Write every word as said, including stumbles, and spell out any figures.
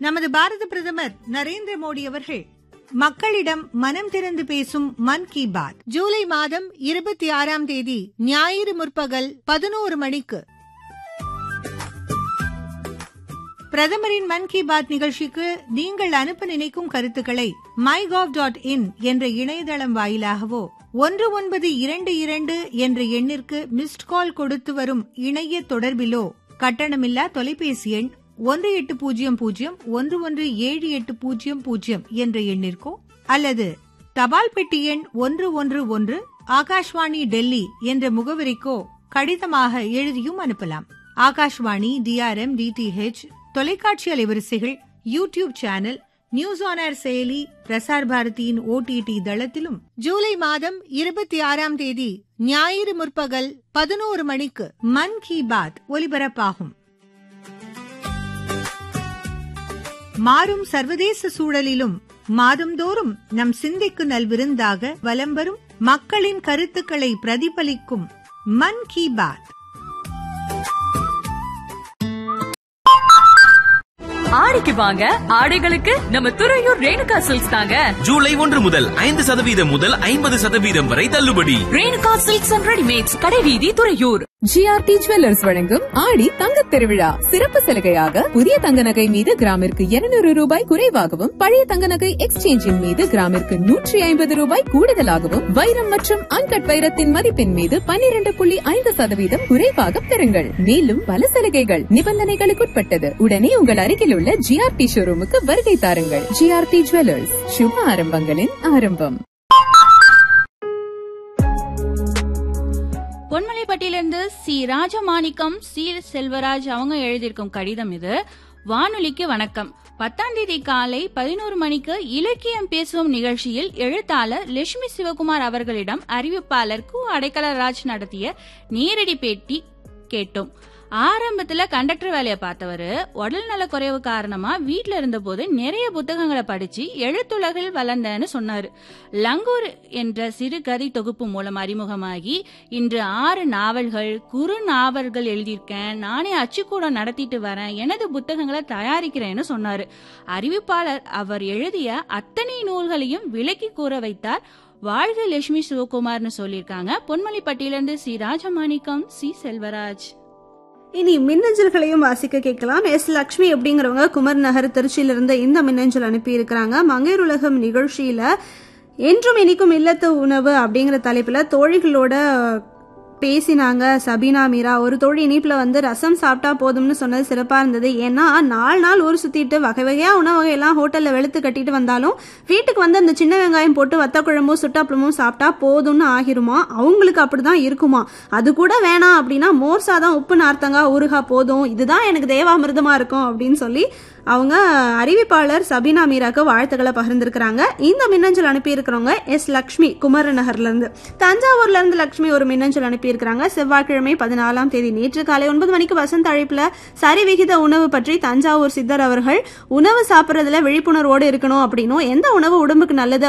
நமது பாரத பிரதமர் நரேந்திர மோடி அவர்கள் மக்களிடம் மனம் திறந்து பேசும் மன் கி பாத் ஜூலை மாதம் இருபத்தி ஆறாம் தேதி ஞாயிறு முற்பகல் பதினோரு மணிக்கு பிரதமரின் மன் கி பாத் நிகழ்ச்சிக்கு நீங்கள் அனுப்ப நினைக்கும் கருத்துக்களை மை கவ் டாட் இன் என்ற இணையதளம் வாயிலாகவோ ஒன்று ஒன்பது இரண்டு இரண்டு என்ற எண்ணிற்கு மிஸ்ட் கால் கொடுத்து வரும் இணைய தொடர்பிலோ கட்டணமில்லா தொலைபேசி எண் ஒன்று எட்டு பூஜ்ஜியம் பூஜ்ஜியம் ஒன்று ஒன்று ஏழு எட்டு பூஜ்ஜியம் பூஜ்ஜியம் என்ற எண்ணிற்கோ அல்லது தபால் பெட்டி எண் ஒன்று ஒன்று ஒன்று ஆகாஷ்வாணி டெல்லி என்ற முகவரிக்கோ கடிதமாக எழுதியும் அனுப்பலாம். ஆகாஷ்வாணி, டிஆர்எம், டிடிஹெச் தொலைக்காட்சி அலைவரிசைகள், YouTube channel, news on air செயலி, பிரசார் பாரதியின் ஓடிடி தளத்திலும் ஜூலை மாதம் இருபத்தி ஆறாம் தேதி ஞாயிறு முற்பகல் பதினோரு மணிக்கு மன் கி பாத் ஒலிபரப்பாகும். மாறும் சர்வதேச சூழலிலும் மாதந்தோறும் நம் சிந்தைக்கு நல்விருந்தாக வலம் வரும் மக்களின் கருத்துக்களை பிரதிபலிக்கும் மன் கி பாத். ஆடிக்கு வாங்க, ஆடைகளுக்கு நம்ம துறையூர் ரேணுகா சில்க்ஸ் தாங்க. ஜூலை ஒன்று முதல் ஐந்து சதவீதம் முதல் ஐம்பது சதவீதம் வரை தள்ளுபடி. ரேணுகா சில்க்ஸ் அண்ட் ரெடிமேட்ஸ், கடைவீதி, துறையூர். ஜிஆர்டி ஜுவல்லர்ஸ் வழங்கும் ஆடி தங்கத் திருவிழா சிறப்பு சலுகையாக புதிய தங்க நகை மீது கிராமிற்கு இருநூறு ரூபாய் குறைவாகவும், பழைய தங்க நகை எக்ஸ்சேஞ்சின் மீது கிராமிற்கு நூற்றி ஐம்பது ரூபாய் கூடுதலாகவும், வைரம் மற்றும் அன்கட் வைரத்தின் மதிப்பின் மீது பன்னிரண்டு புள்ளி ஐந்து சதவீதம் குறைவாக பெறுங்கள். மேலும் பல சலுகைகள் நிபந்தனைகளுக்குட்பட்டது. உடனே உங்கள் அருகில் உள்ள ஜிஆர்டி ஷோரூமுக்கு வருகை தாருங்கள். ஜிஆர்டி ஜுவல்லர்ஸ், சுப ஆரம்பங்களின் ஆரம்பம். பொன்மலைப்பட்டியிலிருந்து சி ராஜமாணிக்கம் சி செல்வராஜ் அவங்க எழுதியிருக்கும் கடிதம் இது. வானொலிக்கு வணக்கம். பத்தாம் தேதி காலை பதினோரு மணிக்கு இலக்கியம் பேசுவோம் நிகழ்ச்சியில் எழுத்தாளர் லட்சுமி சிவகுமார் அவர்களிடம் அறிவிப்பாளர் கு அடைக்கலராஜ் நடத்திய நேரடி பேட்டி கேட்டோம். ஆரம்பத்துல கண்டக்டர் வேலையை பார்த்தவரு உடல் நல குறைவு காரணமா வீட்டுல இருந்த போது நிறைய புத்தகங்களை படிச்சு எழுத்துலகில் வளர்ந்தேன்னு சொன்னாரு. லங்கூர் என்ற சிறு கதை தொகுப்பு மூலம் அறிமுகமாகி இன்று ஆறு நாவல்கள், குறு நாவல்கள் எழுதியிருக்கேன். நானே அச்சுக்கூடம் நடத்திட்டு வரேன். எனது புத்தகங்களை தயாரிக்கிறேன்னு சொன்னாரு. அறிவிப்பாளர் அவர் எழுதிய அத்தனை நூல்களையும் விலக்கி கூற வைத்தார். வாழ்க லட்சுமி சிவகுமார்னு சொல்லியிருக்காங்க. பொன்மலைப்பட்டியிலிருந்து சி ராஜமாணிக்கம் சி செல்வராஜ். இனி மின்னஞ்சல்களையும் வாசிக்க கேட்கலாம். எஸ் லட்சுமி அப்படிங்கிறவங்க குமர் நகர் திருச்சியிலிருந்து இந்த மின்னஞ்சல் அனுப்பி இருக்கிறாங்க. மங்கையர் உலகம் நிகழ்ச்சியில என்றும் இனிக்கும் இல்லத்து உணவு அப்படிங்கிற தலைப்புல தோழிகளோட பேசினாங்க சபீனா மீரா. ஒரு தோழி இனிப்புல வந்து ரசம் சாப்பிட்டா போதும்னு சொன்னது சிறப்பா இருந்தது. ஏன்னா நாலு நாள் ஊர் சுத்திட்டு வகை வகையா உணவு வகையெல்லாம் ஹோட்டல்ல வெளுத்து கட்டிட்டு வந்தாலும் வீட்டுக்கு வந்து அந்த சின்ன வெங்காயம் போட்டு வத்த குழம்பும் சுட்டாப்பளமும் சாப்பிட்டா போதும்னு ஆகிருமா. அவங்களுக்கு அப்படிதான் இருக்குமா. அது கூட வேணாம் அப்படின்னா மோர் சாதம், உப்பு நார்த்தங்காய், ஊறுகா போதும், இதுதான் எனக்கு தேவாமிர்தமா இருக்கும் அப்படின்னு சொல்லி அவங்க அறிவிப்பாளர் சபீனா மீராக்கு வாழ்த்துக்களை பகிர்ந்திருக்கிறாங்க. இந்த மின்னஞ்சல் அனுப்பி இருக்கிறவங்க எஸ் லட்சுமி குமர நகர்ல இருந்து. தஞ்சாவூர்ல இருந்து லட்சுமி ஒரு மின்னஞ்சல் அனுப்பி இருக்கிறாங்க. செவ்வாய்க்கிழமை பதினாலாம் தேதி நேற்று காலை ஒன்பது மணிக்கு வசந்த அழைப்புல சரிவிகித உணவு பற்றி தஞ்சாவூர் சித்தர் அவர்கள் உணவு சாப்பிட்றதுல விழிப்புணர்வோடு இருக்கணும் அப்படின்னும், எந்த உணவு உடம்புக்கு நல்லது